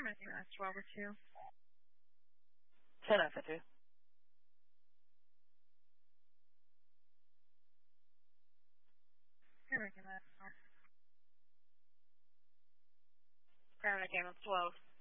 American Mass 12 or 2. 10 after 2. American Mass 12. American Mass 12.